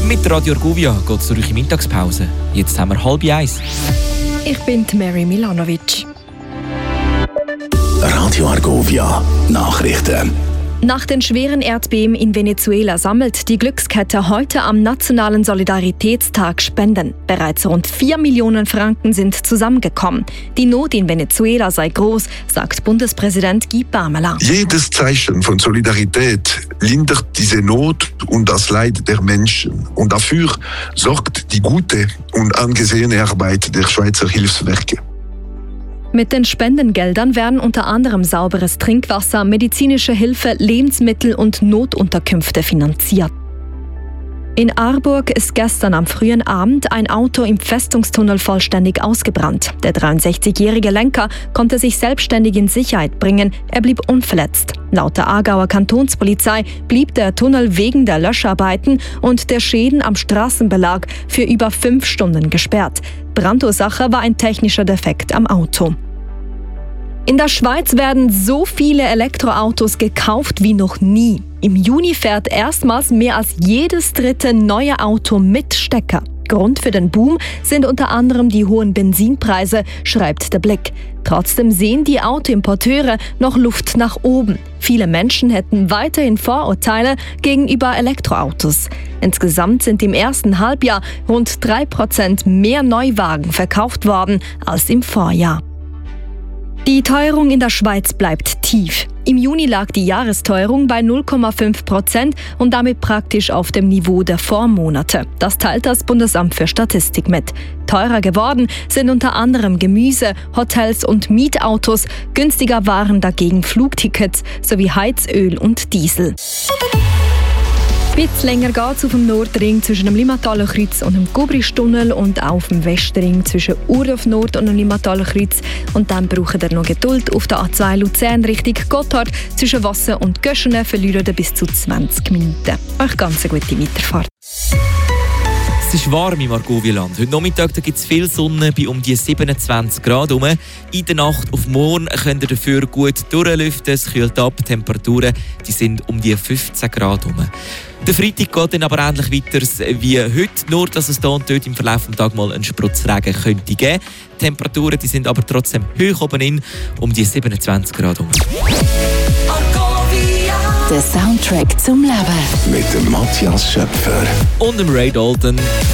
Mit Radio Argovia geht es zurück in Mittagspause. Jetzt haben wir 12:30. Ich bin Mary Milanovic. Radio Argovia Nachrichten. Nach den schweren Erdbeben in Venezuela sammelt die Glückskette heute am Nationalen Solidaritätstag Spenden. Bereits rund 4 Millionen Franken sind zusammengekommen. Die Not in Venezuela sei groß, sagt Bundespräsident Guy Parmelin. Jedes Zeichen von Solidarität lindert diese Not und das Leid der Menschen. Und dafür sorgt die gute und angesehene Arbeit der Schweizer Hilfswerke. Mit den Spendengeldern werden unter anderem sauberes Trinkwasser, medizinische Hilfe, Lebensmittel und Notunterkünfte finanziert. In Aarburg ist gestern am frühen Abend ein Auto im Festungstunnel vollständig ausgebrannt. Der 63-jährige Lenker konnte sich selbstständig in Sicherheit bringen. Er blieb unverletzt. Laut der Aargauer Kantonspolizei blieb der Tunnel wegen der Löscharbeiten und der Schäden am Straßenbelag für über 5 Stunden gesperrt. Brandursache war ein technischer Defekt am Auto. In der Schweiz werden so viele Elektroautos gekauft wie noch nie. Im Juni fährt erstmals mehr als jedes dritte neue Auto mit Stecker. Grund für den Boom sind unter anderem die hohen Benzinpreise, schreibt der Blick. Trotzdem sehen die Autoimporteure noch Luft nach oben. Viele Menschen hätten weiterhin Vorurteile gegenüber Elektroautos. Insgesamt sind im ersten Halbjahr rund 3% mehr Neuwagen verkauft worden als im Vorjahr. Die Teuerung in der Schweiz bleibt tief. Im Juni lag die Jahresteuerung bei 0,5% und damit praktisch auf dem Niveau der Vormonate. Das teilt das Bundesamt für Statistik mit. Teurer geworden sind unter anderem Gemüse, Hotels und Mietautos. Günstiger waren dagegen Flugtickets sowie Heizöl und Diesel. Ein bisschen länger geht es auf dem Nordring zwischen dem Limmataler Kreuz und dem Gubristunnel und auch auf dem Westring zwischen Urdorf Nord und dem Limmataler Kreuz. Und dann braucht ihr noch Geduld. Auf der A2 Luzern Richtung Gotthard zwischen Wasser und Göschene verlieren bis zu 20 Minuten. Euch ganz eine gute Weiterfahrt. Es ist warm im Argovia-Land. Heute Nachmittag gibt es viel Sonne bei um die 27 Grad herum. In der Nacht auf morgen könnt ihr dafür gut durchlüften. Es kühlt ab. Die Temperaturen die sind um die 15 Grad herum. Der Freitag geht dann aber ähnlich weiter wie heute, nur dass es hier und dort im Verlauf des Tages mal einen Spritzregen könnte geben. Die Temperaturen die sind aber trotzdem hoch oben in, um die 27 Grad herum. Der Soundtrack zum Leben. Mit dem Matthias Schöpfer. Und dem Ray Dalton.